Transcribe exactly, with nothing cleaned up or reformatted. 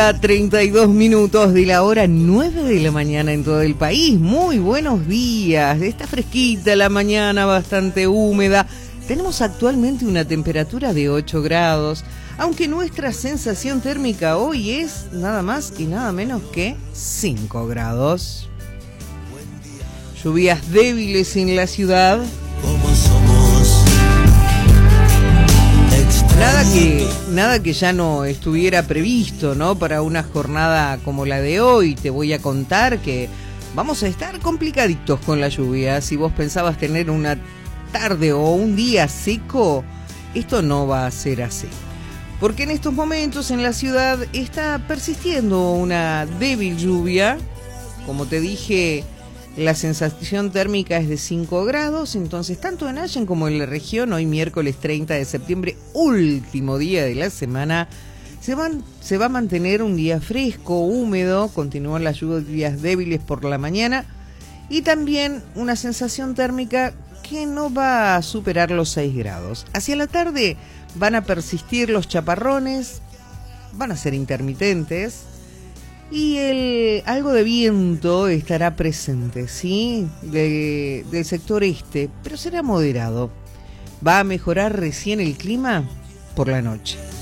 A treinta y dos minutos de la hora nueve de la mañana en todo el país. Muy buenos días. Está fresquita la mañana, bastante húmeda. Tenemos actualmente una temperatura de ocho grados, aunque nuestra sensación térmica hoy es nada más y nada menos que cinco grados. Lluvias débiles en la ciudad. Nada que, nada que ya no estuviera previsto, ¿no? Para una jornada como la de hoy. Te voy a contar que vamos a estar complicaditos con la lluvia. Si vos pensabas tener una tarde o un día seco, esto no va a ser así. Porque en estos momentos en la ciudad está persistiendo una débil lluvia. Como te dije, la sensación térmica es de cinco grados, entonces tanto en Allen como en la región, hoy miércoles treinta de septiembre, último día de la semana, se, van, se va a mantener un día fresco, húmedo, continúan las lluvias débiles por la mañana y también una sensación térmica que no va a superar los seis grados. Hacia la tarde van a persistir los chaparrones, van a ser intermitentes, y el algo de viento estará presente, ¿sí? De, del sector este, pero será moderado. Va a mejorar recién el clima por la noche.